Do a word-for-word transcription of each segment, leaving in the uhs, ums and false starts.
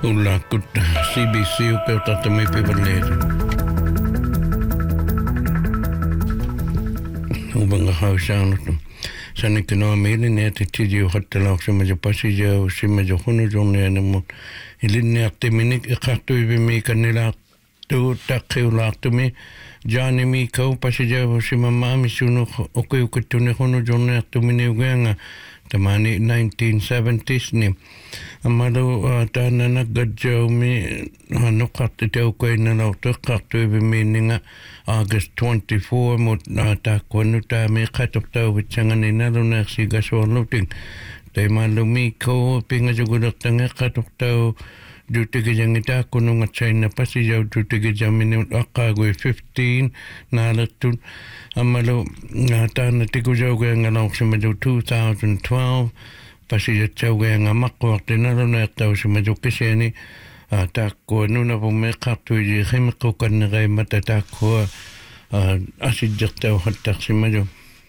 Ulla kut C B C upeutata me pivaleetu. Ubanga hausaanut. Sanike no mele ne te tiji hattala sima jo pasija sima jo hunu jonne ne mo. Ilinne atte minik iqatu be me kanela tu takhiula tu me Johnny mi kau pasija sima mami sunu oku ukutune hunu jonne tu mine ugenga. Tamani nineteen seventies ni. Amalo tana na gadjau mi hanu qatti tau koe na lau tuqqartu ibi meaninga August twenty-fourth mut ta konu ta mi qatok tau witsangani nalu naksi gaswarluting. Tai malu mi kau pinga jugudak tanga qatok tau jutigi jangita kunu ngatsaina pasi jau jutigi jamini aqagui fifteen nalatun. Amalo tana tiku jau kaya ngalau simaju two thousand twelve pasi jatau kaya ngamakwa tinalo na tau simaju kiseni tako nuna po me qaqtu ji khimqu kan gai mata tako asid jatau hatta simaju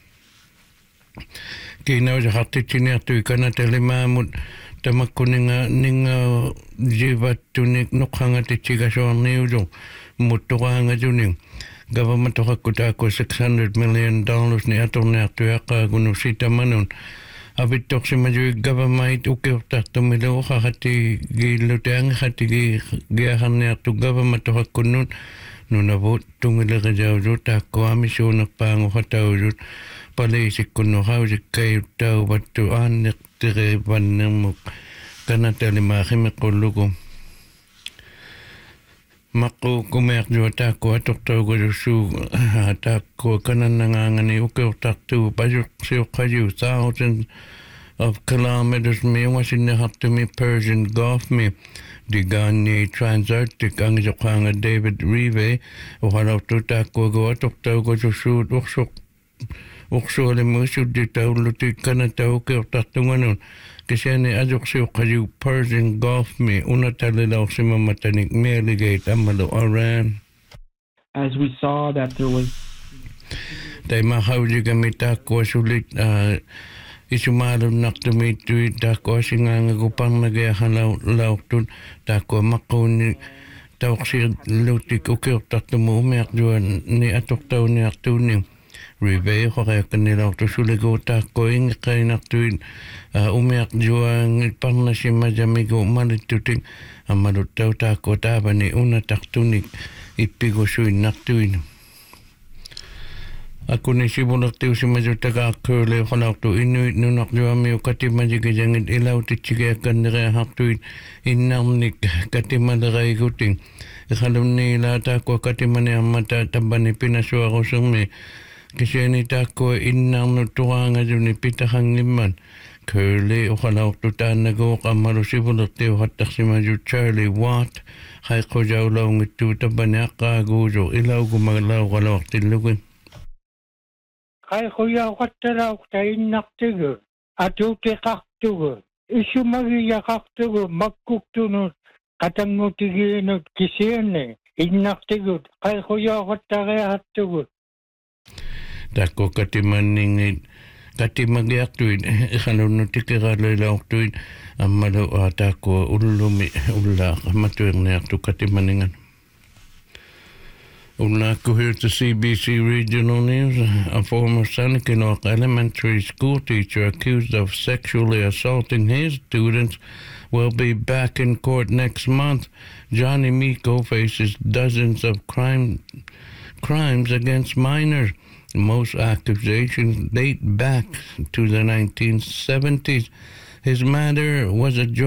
kina ja hatti chini atu kana telema mut tamakuninga ninga jivatuni nukhanga tichiga shoni ujo mutuanga juning government hokuta ko six hundred million dollars ni atone atu yaqa gunu sita manun abitok si maju government uke takto milo khati gilutang khati gi giahan ni atu government hokunun nuna bot tungile gajau ta ko amisuna pango hatau palisi kuno hausi kai tau batu anek tere banemu kana tele mahime kolugo mako kumek jo ta ko tok tau go su ta ko kana ngangani uke taktu baju sio kaju thousands of kilometers me wasin have to me Persian Gulf me digani transarctic ang jokanga David Rive o halaw to ta ko go tok tau go su uksok uksole musu di tau luti kana tau ke taktunganon kasi ni ajok siyo kayo Persian Gulf me una talilaw si mamatanik meligate amalo Iran. As we saw that there was tay mahawli gamita ko sulit isumalo naktumituit tako singa gupang nagayahan law tun tako makuni tau kasi luti ko kyo taktumo umiyak juan ni atok tau ni aktuning Rive kaya kanila to suligo ta ko ing kay naktuin umiyak juang pang na si majamigo malituting amalutaw ta ko taba ni una taktunik ipigo suin naktuin. Ako ni si bulak tiyo si majutaga kurle kalak to inuit nunak juami o katimajigajangit ilaw tichigaya kanira haktuin inamnik katimalagay guting. Ikalum nila ta ko katimani amata tabani pinaswa ko sumi kasi ni tako inang nutuanga juni pitahang liman. Curly o kalaw tutan na go kamaro si bulate o hatak si maju Charlie Watt. Hay ko jaw law ngitu tabanaka gujo ilaw gumagalaw kalaw tilugin. Hay ko yaw katalaw tayo naktigo. Ato te kaktugo. Isu magiya kaktugo magkuktunod. Katang nutigin kisiyane. Inaktigo. Hay ko yaw katalaw hatugo. Tako katimaningit katimagiaktuin ikalun tikiralay lauktuin amalo atako ulumi ulla matuing niaktu katimaningan. Ulla ko here to C B C Regional News. A former Sanikinok elementary school teacher accused of sexually assaulting his students will be back in court next month. Johnny Miko faces dozens of crime crimes against minors. Most accusations date back to the nineteen seventies. His mother was a